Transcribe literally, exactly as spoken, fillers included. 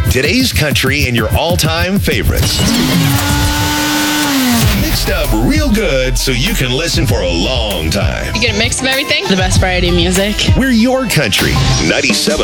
Today's country and your all-time favorites. Mixed up real good so you can listen for a long time. You get a mix of everything. The best variety of music. We're your country. ninety-seven